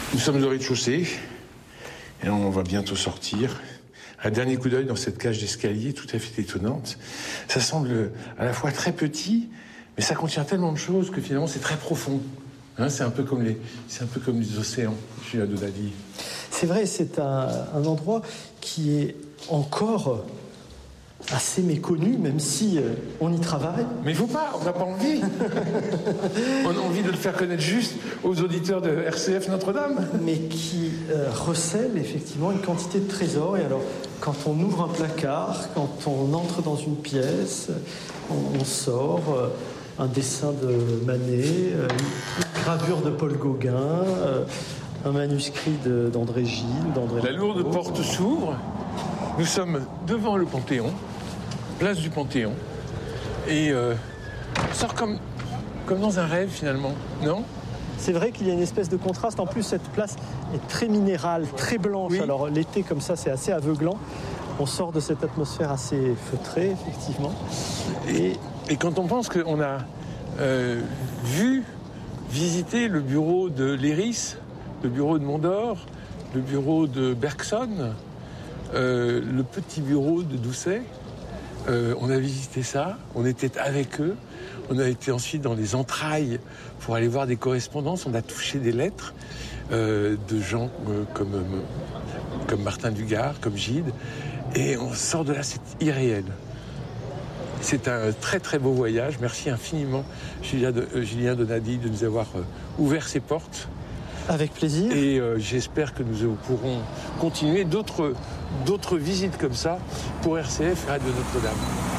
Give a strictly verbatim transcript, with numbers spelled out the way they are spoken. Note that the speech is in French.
Nous sommes au rez-de-chaussée et on va bientôt sortir. Un dernier coup d'œil dans cette cage d'escalier tout à fait étonnante. Ça semble à la fois très petit, mais ça contient tellement de choses que finalement c'est très profond. Hein, c'est un peu comme les, c'est un peu comme les océans, Julien Donadi. C'est vrai, c'est un, un endroit qui est encore assez méconnu, même si euh, on y travaille. Mais il faut pas, on n'a pas envie. On a envie de le faire connaître juste aux auditeurs de R C F Notre-Dame. Mais qui euh, recèle effectivement une quantité de trésors. Et alors, quand on ouvre un placard, quand on entre dans une pièce, on, on sort euh, un dessin de Manet, euh, une gravure de Paul Gauguin, euh, un manuscrit de, d'André Gide, d'André La lourde Malraux. porte s'ouvre. Nous sommes devant le Panthéon, place du Panthéon, et euh, on sort comme, comme dans un rêve finalement, non ? C'est vrai qu'il y a une espèce de contraste. En plus, cette place est très minérale, très blanche. Oui. Alors l'été, comme ça, c'est assez aveuglant. On sort de cette atmosphère assez feutrée, effectivement. Et, et quand on pense qu'on a euh, vu, visité le bureau de Léris, le bureau de Mondor, le bureau de Bergson, euh, le petit bureau de Doucet, euh, on a visité ça, on était avec eux, on a été ensuite dans les entrailles pour aller voir des correspondances, on a touché des lettres euh, de gens euh, comme, euh, comme Martin Dugard, comme Gide, et on sort de là, c'est irréel. C'est un très très beau voyage. Merci infiniment, Julien, de, euh, Julien Donadi, de nous avoir euh, ouvert ses portes. Avec plaisir. Et euh, j'espère que nous pourrons continuer d'autres, d'autres visites comme ça pour R C F et Radio Notre-Dame.